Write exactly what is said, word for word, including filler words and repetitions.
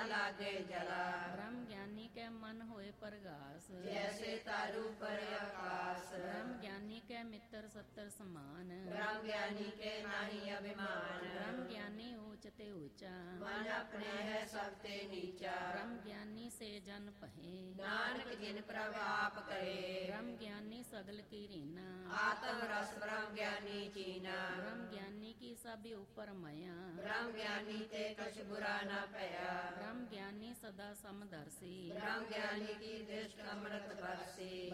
न लागे जला। ब्रह्म ज्ञानी के मन होए परगास, जैसे तारू पर आकाश। ब्रह्म ज्ञानी के मित्र सत्तर समान, ब्रह्म ज्ञानी के नाही अभिमान। ब्रह्म ज्ञानी ऊंच ते ऊंचा, मन अपने है सबते नीचा। ब्रह्म ज्ञानी से जन पहे, नानक जिन प्रभ आप करे। ब्रह्म ज्ञानी सगल की रीना, आत्म रस ब्रह्म ज्ञानी चीना। ब्रह्म ज्ञानी की सभी ऊपर माया, ब्रह्म ज्ञानी ते कछ बुरा न पया। ब्रह्म ज्ञानी सदा समदर्शी, ब्रह्म ज्ञानी की दृष्टि अमृत बरसी।